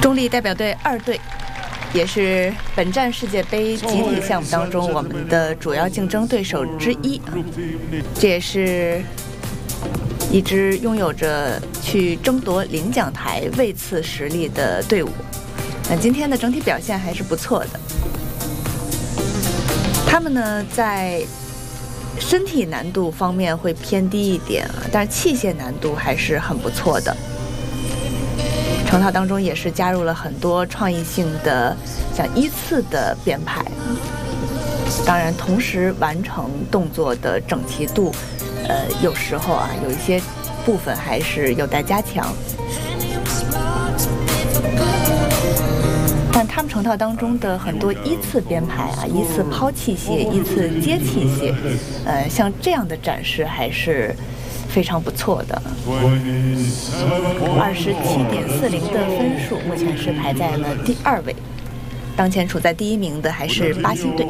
中立代表队2队，也是本站世界杯集体项目当中我们的主要竞争对手之一啊。这也是一支拥有着去争夺领奖台位次实力的队伍。那今天的整体表现还是不错的。他们呢，在身体难度方面会偏低一点啊，但是器械难度还是很不错的。成套当中也是加入了很多创意性的像依次的编排，当然同时完成动作的整齐度有时候啊有一些部分还是有待加强。但他们成套当中的很多依次编排啊，依次抛器械，依次接器械，像这样的展示还是非常不错的。27.40的分数，目前是排在了第2位。当前处在第1名的还是巴西队。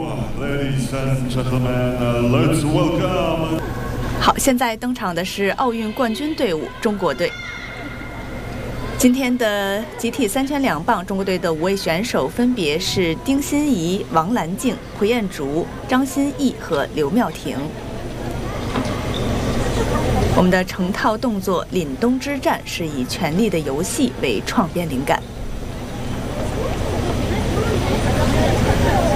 好，现在登场的是奥运冠军队伍中国队。今天的集体3圈2棒，中国队的5位选手分别是丁欣怡、王兰静、胡彦竹、张歆艺和刘妙婷。我们的成套动作凛冬之战是以权力的游戏为创编灵感。